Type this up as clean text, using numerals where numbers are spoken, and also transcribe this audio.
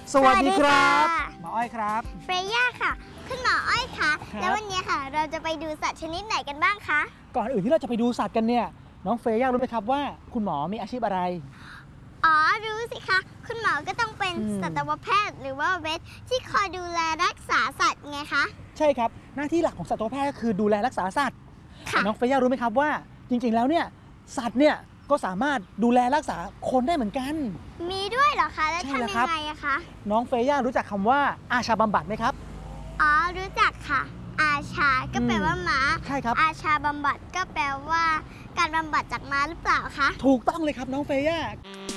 สวัสดีครับหมออ้อยครับเฟรย่าค่ะคุณหมออ้อยคะแล้ววันนี้ค่ะเราจะไปดูสัตว์ชนิดไหนกันบ้างคะก่อนอื่นที่เราจะไปดูสัตว์กันเนี่ยน้องเฟย่ารู้ไหมครับว่าคุณหมอมีอาชีพอะไรอ๋อรู้สิคะคุณหมอก็ต้องเป็นสัตวแพทย์หรือว่าเวชที่คอยดูแลรักษาสัตว์ไงคะใช่ครับหน้าที่หลักของสัตวแพทย์ก็คือดูแลรักษาสัตว์น้องเฟย่ารู้ไหมครับว่าจริงๆแล้วเนี่ยสัตว์เนี่ยก็สามารถดูแลรักษาคนได้เหมือนกันมีด้วยเหรอคะแล้วทำยังไงอะคะน้องเฟย่ารู้จักคำว่าอาชาบำบัดไหมครับอ๋อรู้จักค่ะอาชาก็แปลว่าม้าใช่ครับอาชาบำบัดก็แปลว่าการบำบัดจากม้าหรือเปล่าคะถูกต้องเลยครับน้องเฟย่า